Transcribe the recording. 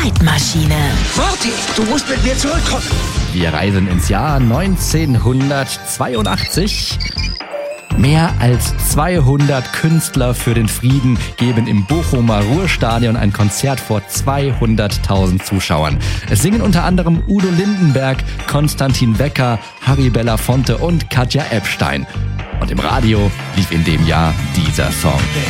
Zeitmaschine. Marty, du musst mit mir zurückkommen. Wir reisen ins Jahr 1982. Mehr als 200 Künstler für den Frieden geben im Bochumer Ruhrstadion ein Konzert vor 200.000 Zuschauern. Es singen unter anderem Udo Lindenberg, Konstantin Wecker, Harry Belafonte und Katja Epstein. Und im Radio lief in dem Jahr dieser Song.